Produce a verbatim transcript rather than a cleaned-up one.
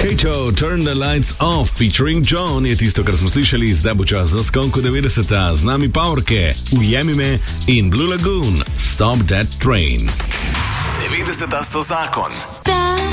Kato, Turn the Lights Off featuring John je tisto, kar smo slišali, zdaj bo čas za skonko devetdeseta, z nami Powerke, Ujemi me in Blue Lagoon, Stop That Train. devetdeseta so zakon.